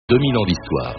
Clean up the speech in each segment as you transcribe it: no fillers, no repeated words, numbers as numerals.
2000 ans d'histoire.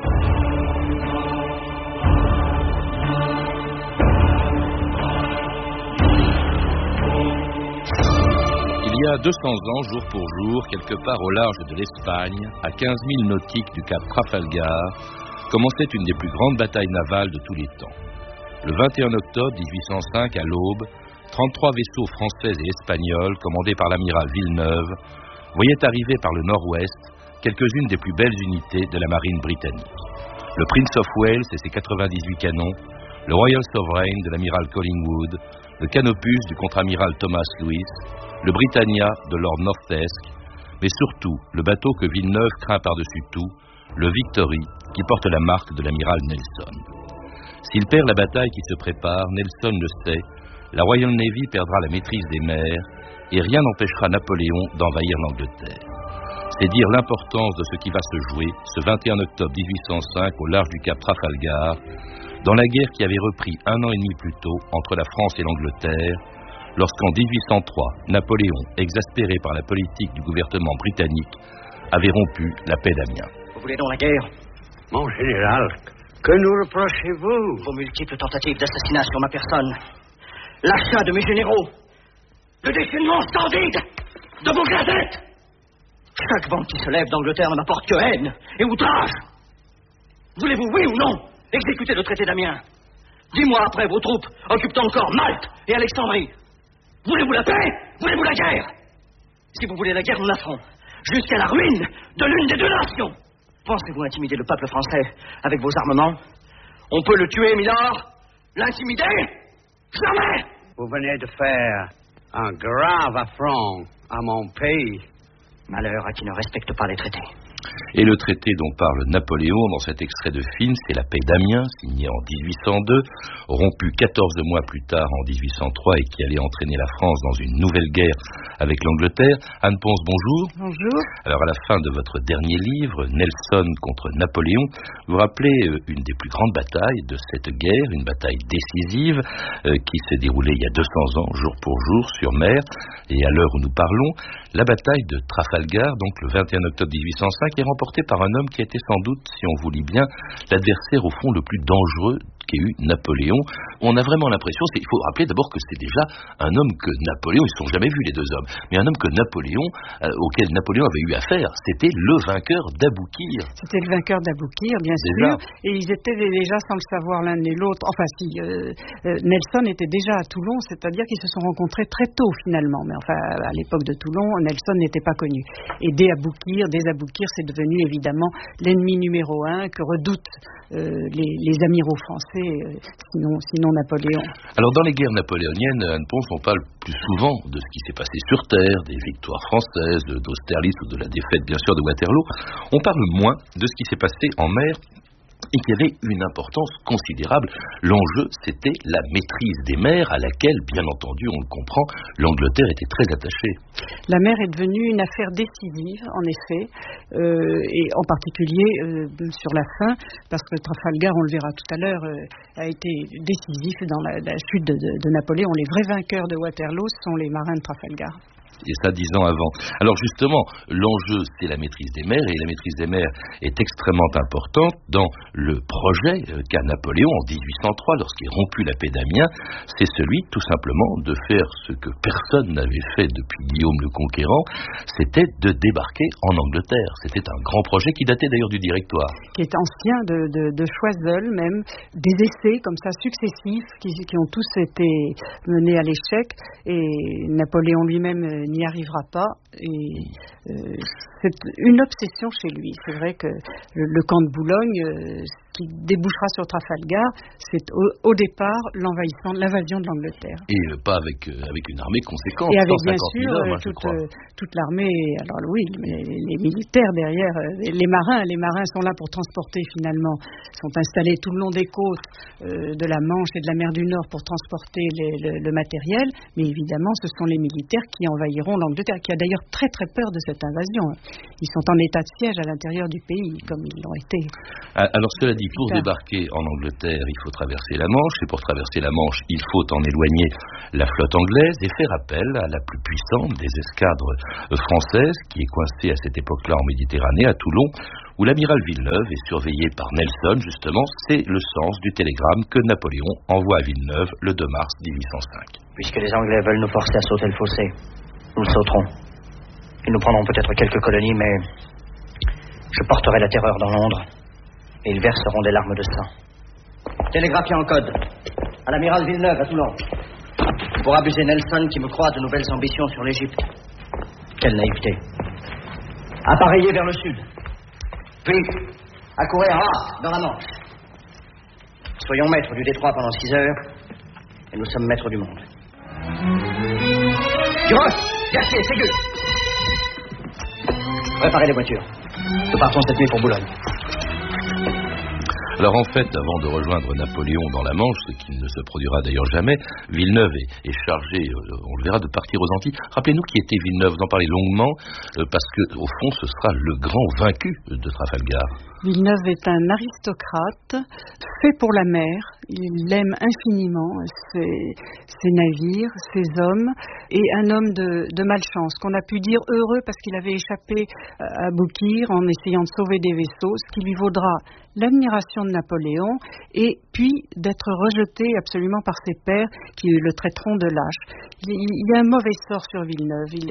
Il y a 200 ans, jour pour jour, quelque part au large de l'Espagne, à 15 000 nautiques du cap Trafalgar, commençait une des plus grandes batailles navales de tous les temps. Le 21 octobre 1805, à l'aube, 33 vaisseaux français et espagnols, commandés par l'amiral Villeneuve, voyaient arriver par le nord-ouest quelques-unes des plus belles unités de la marine britannique. Le Prince of Wales et ses 98 canons, le Royal Sovereign de l'amiral Collingwood, le Canopus du contre-amiral Thomas Lewis, le Britannia de Lord Northesk, mais surtout le bateau que Villeneuve craint par-dessus tout, le Victory, qui porte la marque de l'amiral Nelson. S'il perd la bataille qui se prépare, Nelson le sait, la Royal Navy perdra la maîtrise des mers et rien n'empêchera Napoléon d'envahir l'Angleterre. C'est dire l'importance de ce qui va se jouer ce 21 octobre 1805 au large du cap Trafalgar, dans la guerre qui avait repris un an et demi plus tôt entre la France et l'Angleterre, lorsqu'en 1803, Napoléon, exaspéré par la politique du gouvernement britannique, avait rompu la paix d'Amiens. Vous voulez donc la guerre? Mon général, que nous reprochez-vous? Vos multiples tentatives d'assassinat sur ma personne, l'achat de mes généraux, le déchaînement sordide de vos gazettes. Chaque vent qui se lève d'Angleterre ne m'apporte que haine et outrage. Voulez-vous, oui ou non, exécuter le traité d'Amiens? 10 mois après, vos troupes occupent encore Malte et Alexandrie. Voulez-vous la paix? Voulez-vous la guerre? Si vous voulez la guerre, nous la ferons, jusqu'à la ruine de l'une des deux nations. Pensez-vous intimider le peuple français avec vos armements? On peut le tuer, milord? L'intimider? Jamais! Vous venez de faire un grave affront à mon pays. Malheur à qui ne respecte pas les traités. Et le traité dont parle Napoléon dans cet extrait de film, c'est la paix d'Amiens, signée en 1802, rompue 14 mois plus tard en 1803 et qui allait entraîner la France dans une nouvelle guerre avec l'Angleterre. Anne Ponce, bonjour. Bonjour. Alors à la fin de votre dernier livre, Nelson contre Napoléon, vous rappelez une des plus grandes batailles de cette guerre, une bataille décisive qui s'est déroulée il y a 200 ans, jour pour jour, sur mer. Et à l'heure où nous parlons, la bataille de Trafalgar, donc le 21 octobre 1805, est remportée par un homme qui était sans doute, si on vous lit bien, l'adversaire au fond le plus dangereux qu'ait eu Napoléon. On a vraiment l'impression, il faut rappeler d'abord que c'est déjà un homme que Napoléon, ils ne se sont jamais vus les deux hommes, mais un homme que Napoléon, auquel Napoléon avait eu affaire, c'était le vainqueur d'Aboukir. C'était le vainqueur d'Aboukir, bien déjà. sûr, et ils étaient déjà sans le savoir l'un et l'autre, enfin si, Nelson était déjà à Toulon, c'est-à-dire qu'ils se sont rencontrés très tôt finalement, mais enfin à l'époque de Toulon, Nelson n'était pas connu. Et dès Aboukir, c'est devenu évidemment l'ennemi numéro 1 que redoutent les amiraux français, sinon Napoléon. Alors dans les guerres napoléoniennes, Anne Ponce, on parle plus souvent de ce qui s'est passé sur terre, des victoires françaises, d'Austerlitz ou de la défaite bien sûr de Waterloo. On parle moins de ce qui s'est passé en mer et qui avait une importance considérable. L'enjeu, c'était la maîtrise des mers à laquelle, bien entendu, on le comprend, l'Angleterre était très attachée. La mer est devenue une affaire décisive, en effet, et en particulier sur la fin, parce que Trafalgar, on le verra tout à l'heure, a été décisif dans la chute de Napoléon. Les vrais vainqueurs de Waterloo sont les marins de Trafalgar. Et ça 10 ans avant. Alors justement, l'enjeu c'est la maîtrise des mers, et la maîtrise des mers est extrêmement importante dans le projet qu'a Napoléon en 1803, lorsqu'il rompu la paix d'Amiens. C'est celui tout simplement de faire ce que personne n'avait fait depuis Guillaume le Conquérant, c'était de débarquer en Angleterre. C'était un grand projet qui datait d'ailleurs du Directoire. Qui est ancien de Choiseul même, des essais comme ça successifs qui ont tous été menés à l'échec, et Napoléon lui-même n'y arrivera pas, et c'est une obsession chez lui. C'est vrai que le camp de Boulogne, qui débouchera sur Trafalgar, c'est au départ l'invasion de l'Angleterre. Et pas avec une armée conséquente, et avec 150 bien 000 hommes, sûr toute l'armée. Alors oui, les militaires derrière, les marins sont là pour transporter finalement, sont installés tout le long des côtes de la Manche et de la mer du Nord pour transporter le matériel, mais évidemment ce sont les militaires qui envahiront l'Angleterre, qui a d'ailleurs très très peur de cette invasion. Ils sont en état de siège à l'intérieur du pays, comme ils l'ont été. Alors cela dit, pour débarquer en Angleterre, il faut traverser la Manche, et pour traverser la Manche, il faut en éloigner la flotte anglaise et faire appel à la plus puissante des escadres françaises, qui est coincée à cette époque-là en Méditerranée, à Toulon, où l'amiral Villeneuve est surveillé par Nelson, justement. C'est le sens du télégramme que Napoléon envoie à Villeneuve le 2 mars 1805. Puisque les Anglais veulent nous forcer à sauter le fossé, nous le sauterons. Ils nous prendront peut-être quelques colonies, mais je porterai la terreur dans Londres et ils verseront des larmes de sang. Télégraphié en code à l'amiral Villeneuve à Toulon pour abuser Nelson qui me croit de nouvelles ambitions sur l'Égypte. Quelle naïveté. Appareillé vers le sud, puis accourir à Arc dans la Manche. Soyons maîtres du détroit pendant 6 heures et nous sommes maîtres du monde. Duroc, Gassier, Ségur, préparez les voitures. Nous partons cette nuit pour Boulogne. Alors en fait, avant de rejoindre Napoléon dans la Manche, ce qui ne se produira d'ailleurs jamais, Villeneuve est chargé, on le verra, de partir aux Antilles. Rappelez-nous qui était Villeneuve, vous en parlez longuement, parce que au fond, ce sera le grand vaincu de Trafalgar. Villeneuve est un aristocrate, fait pour la mer. Il aime infiniment ses navires, ses hommes, et un homme de malchance, qu'on a pu dire heureux parce qu'il avait échappé à Boukir en essayant de sauver des vaisseaux, ce qui lui vaudra l'admiration de Napoléon, et puis d'être rejeté absolument par ses pairs qui le traiteront de lâche. Il y a un mauvais sort sur Villeneuve. Il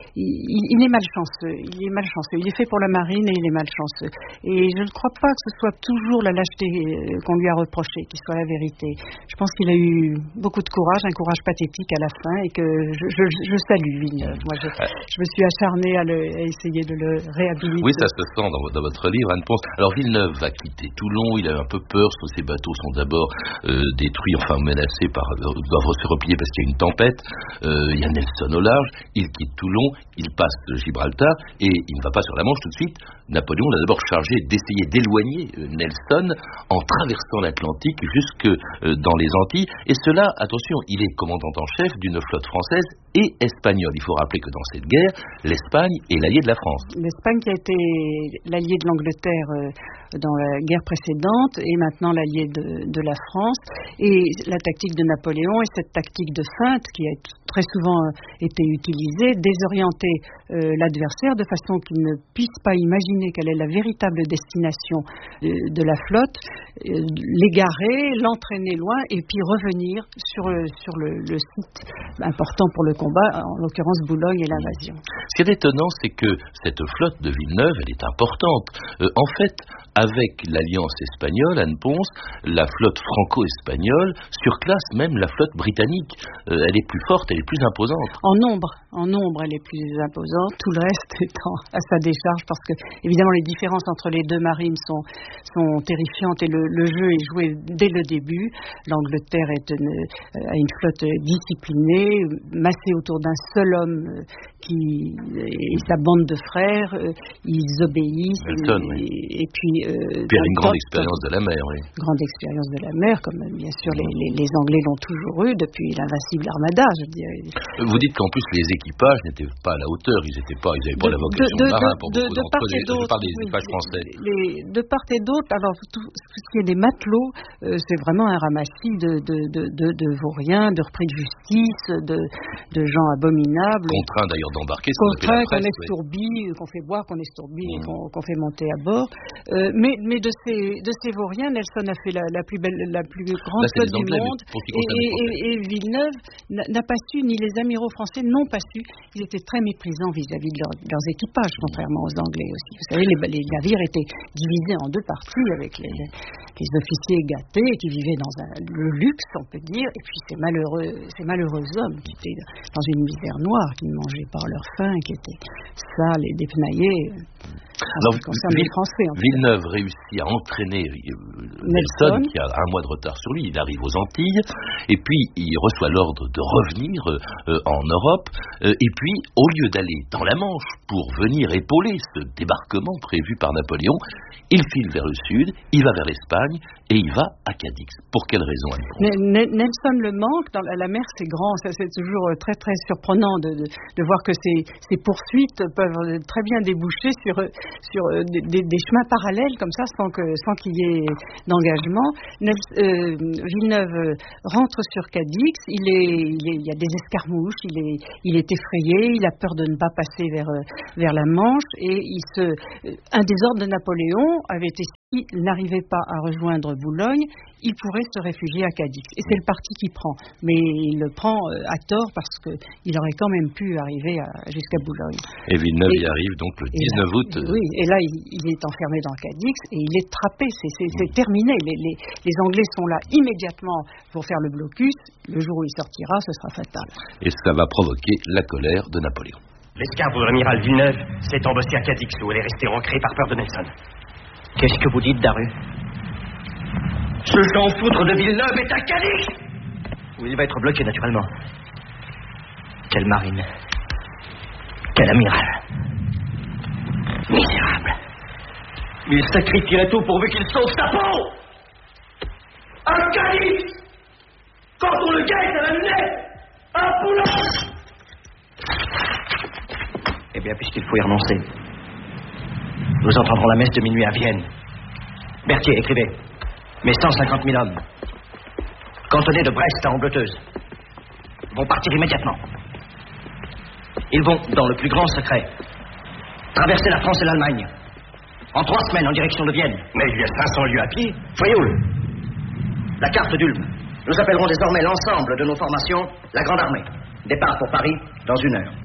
est malchanceux. Il est fait pour la marine et il est malchanceux. Et je ne crois pas que ce soit toujours la lâcheté qu'on lui a reprochée qui soit la vérité. Je pense qu'il a eu beaucoup de courage, un courage pathétique à la fin, et que je salue Villeneuve. Moi, je me suis acharnée à essayer de le réhabiliter. Oui, ça se sent dans votre livre, Anne Ponce. Alors Villeneuve va quitter Toulon. Il a un peu peur. Ses bateaux sont d'abord détruits, enfin menacés doivent se replier parce qu'il y a une tempête. Il y a Nelson au large. Il quitte Toulon. Il passe Gibraltar et il ne va pas sur la Manche tout de suite. Napoléon l'a d'abord chargé d'essayer d'éloigner Nelson en traversant l'Atlantique jusque dans les Antilles. Et cela, attention, il est commandant en chef d'une flotte française et espagnole. Il faut rappeler que dans cette guerre, l'Espagne est l'allié de la France. L'Espagne qui a été l'allié de l'Angleterre dans la guerre précédente et maintenant l'allié de la France. Et la tactique de Napoléon est cette tactique de feinte qui a très souvent été utilisée, désorienter l'adversaire de façon qu'il ne puisse pas imaginer quelle est la véritable destination de la flotte, l'égarer, l'entraîner loin et puis revenir sur le site important pour le combat, en l'occurrence Boulogne et l'invasion. Ce qui est étonnant, c'est que cette flotte de Villeneuve, elle est importante. En fait, avec l'alliance espagnole, Anne Ponce, la flotte franco-espagnole surclasse même la flotte britannique. Elle est plus forte, elle est plus imposante. En nombre, elle est plus imposante. Tout le reste étant à sa décharge, parce que évidemment les différences entre les deux marines sont terrifiantes et le jeu est joué dès le début. L'Angleterre a une flotte disciplinée, massée autour d'un seul homme et sa bande de frères. Ils obéissent. Nelson, et puis une grande expérience de la mer, oui. Grande expérience de la mer, comme bien sûr les Anglais l'ont toujours eu depuis l'invincible Armada, je dirais. Vous dites qu'en plus les équipages n'étaient pas à la hauteur, ils n'avaient pas la vocation de marin pour beaucoup d'entre eux. Je parle des équipages français. De part et d'autre, alors tout ce qui est des matelots, c'est vraiment un ramassis de vauriens, de repris de justice, de gens abominables. Contraints d'ailleurs d'embarquer, qu'on estourbit, qu'on fait boire, qu'on estourbit, qu'on fait monter à bord. Mais de ces vauriens, Nelson a fait la plus grande flotte du monde. Et Villeneuve n'a pas su, ni les amiraux français n'ont pas su. Ils étaient très méprisants vis-à-vis de leurs équipages, contrairement aux Anglais aussi. Vous savez, les navires étaient divisés en deux parties avec les officiers gâtés qui vivaient dans le luxe, on peut dire, et puis ces malheureux hommes qui étaient dans une misère noire, qui ne mangeaient pas leur faim, qui étaient sales et dépenaillés. Alors, Villeneuve réussit à entraîner Nelson, qui a un mois de retard sur lui. Il arrive aux Antilles, et puis il reçoit l'ordre de revenir en Europe. Et puis, au lieu d'aller dans la Manche pour venir épauler ce débarquement prévu par Napoléon, il file vers le sud, il va vers l'Espagne, et il va à Cadix. Pour quelle raison, Nelson le manque. Dans la mer, c'est grand. C'est toujours très, très surprenant de voir que ces poursuites peuvent très bien déboucher des chemins parallèles comme ça, sans qu'il y ait d'engagement. Villeneuve rentre sur Cadix, il y a des escarmouches, il est effrayé, il a peur de ne pas passer vers la Manche, et un des ordres de Napoléon avait été, s'il n'arrivait pas à rejoindre Boulogne, il pourrait se réfugier à Cadix. Et c'est le parti qui prend. Mais il le prend à tort parce qu'il aurait quand même pu arriver jusqu'à Boulogne. Et Villeneuve y arrive donc le 19 août. Oui, et là, il est enfermé dans Cadix et il est trappé. C'est terminé. Les Anglais sont là immédiatement pour faire le blocus. Le jour où il sortira, ce sera fatal. Et ça va provoquer la colère de Napoléon. L'escadre de l'amiral Villeneuve s'est embossée à Cadix, où elle est restée ancrée par peur de Nelson. Qu'est-ce que vous dites, Daru? Ce Jean Foutre de Villeneuve est à Cadix, où il va être bloqué, naturellement. Quelle marine. Quel amiral. Misérable. Il sacrifierait tout pourvu qu'il sauve sa peau. À Cadix, quand on le gagne à la lunette, à Boulogne. Eh bien, puisqu'il faut y renoncer, nous entendrons la messe de minuit à Vienne. Berthier, écrivez. Mes 150 000 hommes, cantonnés de Brest à Ambleteuse, vont partir immédiatement. Ils vont, dans le plus grand secret, traverser la France et l'Allemagne, en 3 semaines en direction de Vienne. Mais il y a 500 lieues à pied. Frioul, la carte d'Ulm. Nous appellerons désormais l'ensemble de nos formations la Grande Armée. Départ pour Paris dans 1 heure.